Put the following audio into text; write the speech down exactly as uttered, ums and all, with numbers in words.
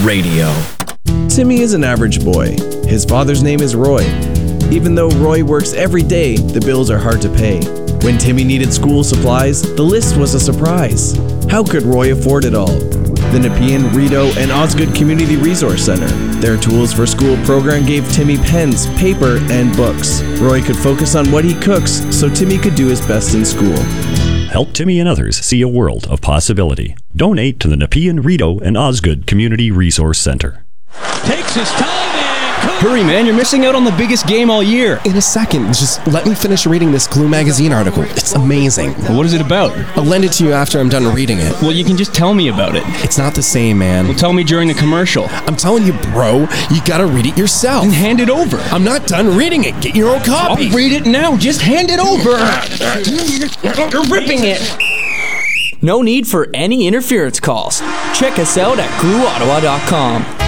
Radio. Timmy is an average boy. His father's name is Roy. Even though Roy works every day, the bills are hard to pay. When Timmy needed school supplies, the list was a surprise. How could Roy afford it all? The Nepean, Rideau, and Osgood Community Resource Center. Their Tools for School program gave Timmy pens, paper, and books. Roy could focus on what he cooks, so Timmy could do his best in school. Help Timmy and others see a world of possibility. Donate to the Nepean, Rideau, and Osgood Community Resource Center. Takes his time and... Hurry, man, you're missing out on the biggest game all year. In a second, just let me finish reading this Glue magazine article. It's amazing. Well, what is it about? I'll lend it to you after I'm done reading it. Well, you can just tell me about it. It's not the same, man. Well, tell me during the commercial. I'm telling you, bro, you gotta read it yourself. And hand it over. I'm not done reading it. Get your own copy. I'll read it now. Just hand it over. You're ripping it. No need for any interference calls. Check us out at glue ottawa dot com.